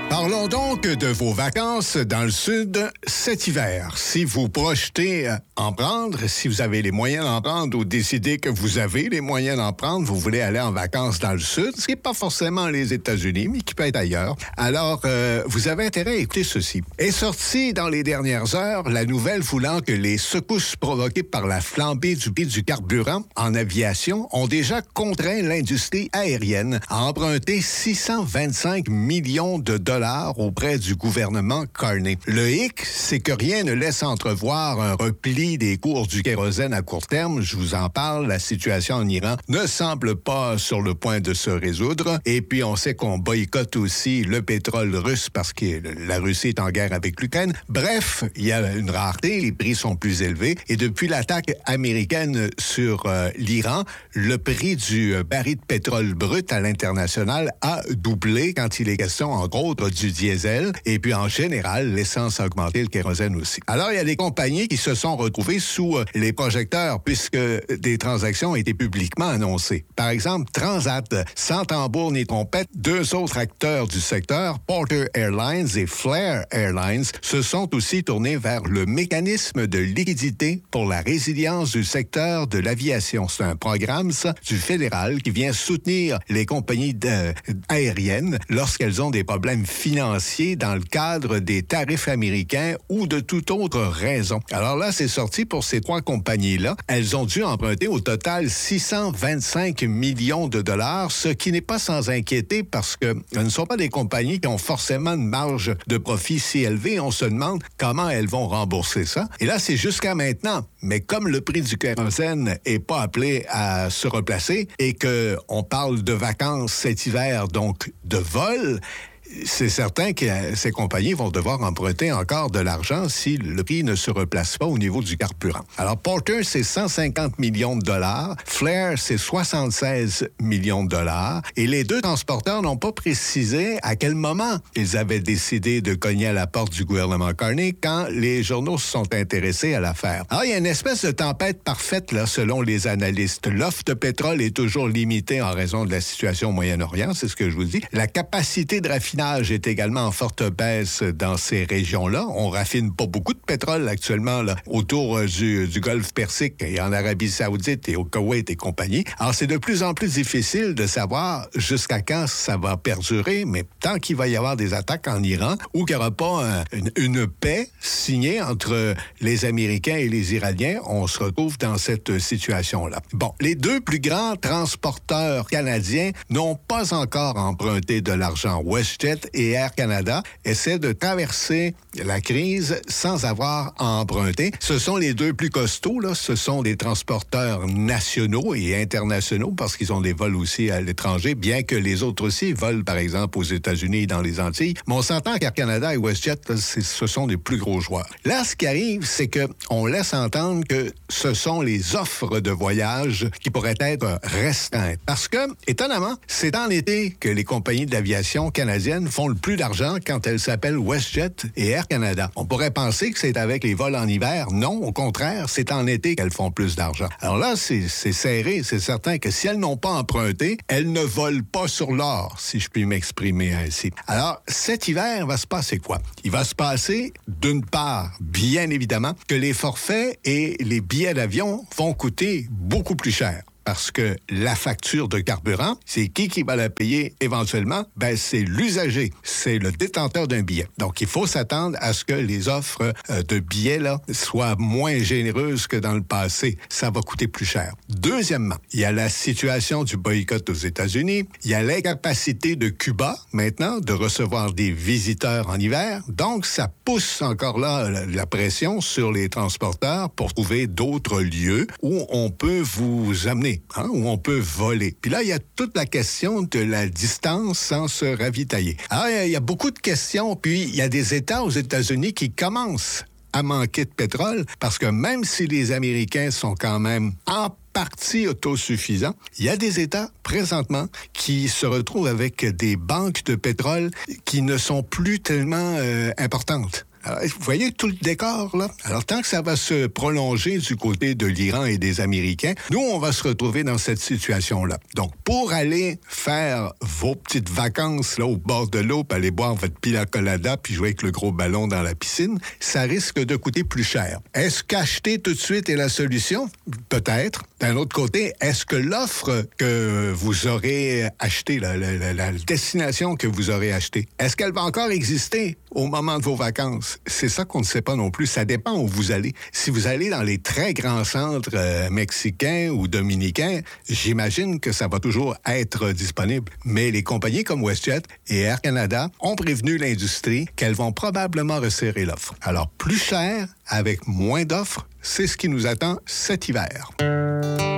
Parlons donc de vos vacances dans le sud cet hiver. Si vous projetez en prendre, si vous avez les moyens d'en prendre ou décidez que vous avez les moyens d'en prendre, vous voulez aller en vacances dans le sud, ce qui n'est pas forcément les États-Unis, mais qui peut être ailleurs. Alors, vous avez intérêt à écouter ceci. Est sortie dans les dernières heures la nouvelle voulant que les secousses provoquées par la flambée du prix du carburant en aviation ont déjà contraint l'industrie aérienne à emprunter 625 millions de dollars auprès du gouvernement Carney. Le hic, c'est que rien ne laisse entrevoir un repli des cours du kérosène à court terme. Je vous en parle, la situation en Iran ne semble pas sur le point de se résoudre. Et puis, on sait qu'on boycotte aussi le pétrole russe parce que la Russie est en guerre avec l'Ukraine. Bref, il y a une rareté, les prix sont plus élevés. Et depuis l'attaque américaine sur l'Iran, le prix du baril de pétrole brut à l'international a doublé quand il est question, entre autres, du diesel. Et puis, en général, l'essence a augmenté, le kérosène aussi. Alors, il y a des compagnies qui se sont retrouvées sous les projecteurs puisque des transactions ont été publiquement annoncées. Par exemple, Transat, sans tambour ni trompette, deux autres acteurs du secteur, Porter Airlines et Flair Airlines, se sont aussi tournés vers le mécanisme de liquidité pour la résilience du secteur de l'aviation. C'est un programme, ça, du fédéral qui vient soutenir les compagnies aériennes lorsqu'elles ont des problèmes financiers dans le cadre des tarifs américains ou de toute autre raison. Alors là, c'est sorti pour ces trois compagnies-là. Elles ont dû emprunter au total 625 millions de dollars, ce qui n'est pas sans inquiéter parce que ce ne sont pas des compagnies qui ont forcément une marge de profit si élevée. On se demande comment elles vont rembourser ça. Et là, c'est jusqu'à maintenant. Mais comme le prix du kérosène n'est pas appelé à se replacer et qu'on parle de vacances cet hiver, donc de vol, c'est certain que ces compagnies vont devoir emprunter encore de l'argent si le prix ne se replace pas au niveau du carburant. Alors, Porter, c'est 150 millions de dollars. Flair, c'est 76 millions de dollars. Et les deux transporteurs n'ont pas précisé à quel moment ils avaient décidé de cogner à la porte du gouvernement Carney quand les journaux se sont intéressés à l'affaire. Alors, il y a une espèce de tempête parfaite, là, selon les analystes. L'offre de pétrole est toujours limitée en raison de la situation au Moyen-Orient, c'est ce que je vous dis. La capacité de raffinage est également en forte baisse dans ces régions-là. On raffine pas beaucoup de pétrole actuellement là, autour du Golfe Persique et en Arabie Saoudite et au Koweït et compagnie. Alors, c'est de plus en plus difficile de savoir jusqu'à quand ça va perdurer, mais tant qu'il va y avoir des attaques en Iran ou qu'il n'y aura pas une paix signée entre les Américains et les Iraniens, on se retrouve dans cette situation-là. Bon, les deux plus grands transporteurs canadiens n'ont pas encore emprunté de l'argent. WestJet et Air Canada essaient de traverser la crise sans avoir à emprunter. Ce sont les deux plus costauds, là. Ce sont des transporteurs nationaux et internationaux parce qu'ils ont des vols aussi à l'étranger, bien que les autres aussi volent, par exemple, aux États-Unis et dans les Antilles. Mais on s'entend qu'Air Canada et WestJet, là, ce sont des plus gros joueurs. Là, ce qui arrive, c'est qu'on laisse entendre que ce sont les offres de voyage qui pourraient être restreintes. Parce que, étonnamment, c'est en été que les compagnies d'aviation canadiennes font le plus d'argent quand elles s'appellent WestJet et Air Canada. On pourrait penser que c'est avec les vols en hiver. Non, au contraire, c'est en été qu'elles font plus d'argent. Alors là, c'est serré. C'est certain que si elles n'ont pas emprunté, elles ne volent pas sur l'or, si je puis m'exprimer ainsi. Alors, cet hiver, va se passer quoi? Il va se passer, d'une part, bien évidemment, que les forfaits et les billets d'avion vont coûter beaucoup plus cher. Parce que la facture de carburant, c'est qui va la payer éventuellement? Ben, c'est l'usager, c'est le détenteur d'un billet. Donc, il faut s'attendre à ce que les offres de billets là soient moins généreuses que dans le passé. Ça va coûter plus cher. Deuxièmement, il y a la situation du boycott aux États-Unis. Il y a l'incapacité de Cuba, maintenant, de recevoir des visiteurs en hiver. Donc, ça pousse encore là la pression sur les transporteurs pour trouver d'autres lieux où on peut vous amener. Où on peut voler. Puis là, il y a toute la question de la distance sans se ravitailler. Alors, il y a beaucoup de questions, puis il y a des États aux États-Unis qui commencent à manquer de pétrole parce que même si les Américains sont quand même en partie autosuffisants, il y a des États, présentement, qui se retrouvent avec des banques de pétrole qui ne sont plus tellement importantes. Alors, vous voyez tout le décor, là? Alors, tant que ça va se prolonger du côté de l'Iran et des Américains, nous, on va se retrouver dans cette situation-là. Donc, pour aller faire vos petites vacances là au bord de l'eau, puis aller boire votre pina colada, puis jouer avec le gros ballon dans la piscine, ça risque de coûter plus cher. Est-ce qu'acheter tout de suite est la solution? Peut-être. D'un autre côté, est-ce que l'offre que vous aurez achetée, la destination que vous aurez achetée, est-ce qu'elle va encore exister au moment de vos vacances? C'est ça qu'on ne sait pas non plus. Ça dépend où vous allez. Si vous allez dans les très grands centres mexicains ou dominicains, j'imagine que ça va toujours être disponible. Mais les compagnies comme WestJet et Air Canada ont prévenu l'industrie qu'elles vont probablement resserrer l'offre. Alors, plus cher, avec moins d'offres, c'est ce qui nous attend cet hiver.